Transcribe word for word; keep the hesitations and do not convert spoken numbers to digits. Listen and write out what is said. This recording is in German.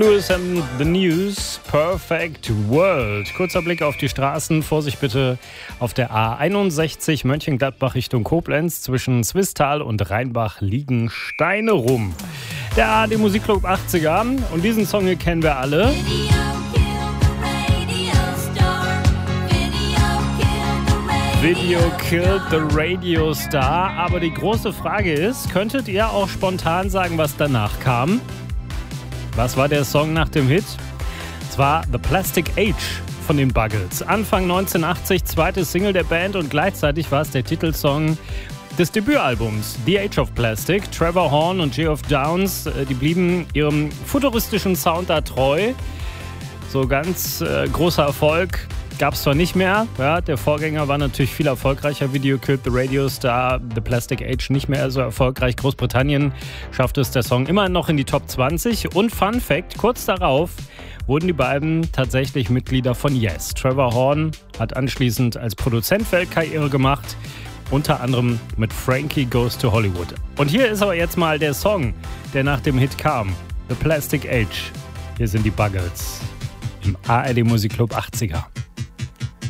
Lewis and the News, Perfect World. Kurzer Blick auf die Straßen. Vorsicht bitte auf der A einundsechzig Mönchengladbach Richtung Koblenz. Zwischen Swisttal und Rheinbach liegen Steine rum. Der A R D Musikclub achtziger. Und diesen Song hier kennen wir alle. Video Killed the Radio Star. Aber die große Frage ist, könntet ihr auch spontan sagen, was danach kam? Was war der Song nach dem Hit? Es war The Plastic Age von den Buggles. Anfang neunzehnhundertachtzig, zweite Single der Band und gleichzeitig war es der Titelsong des Debütalbums The Age of Plastic. Trevor Horn und Geoff Downes, die blieben ihrem futuristischen Sound da treu. So ganz äh, großer Erfolg gab es zwar nicht mehr. Ja, der Vorgänger war natürlich viel erfolgreicher. Video Killed the Radio Star, The Plastic Age nicht mehr so erfolgreich. Großbritannien schaffte es der Song immerhin noch in die Top zwanzig. Und Fun Fact, kurz darauf wurden die beiden tatsächlich Mitglieder von Yes. Trevor Horn hat anschließend als Produzent Weltkarriere gemacht. Unter anderem mit Frankie Goes to Hollywood. Und hier ist aber jetzt mal der Song, der nach dem Hit kam. The Plastic Age. Hier sind die Buggles im A R D Musikclub achtziger.